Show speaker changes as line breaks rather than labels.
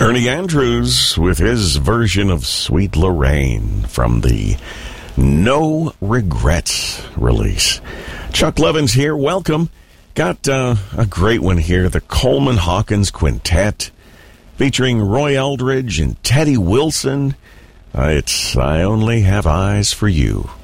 Ernie Andrews with his version of Sweet Lorraine from the No Regrets release. Chuck Levins here. Welcome. Got a great one here. The Coleman Hawkins Quintet featuring Roy Eldridge and Teddy Wilson. It's I Only Have Eyes for You.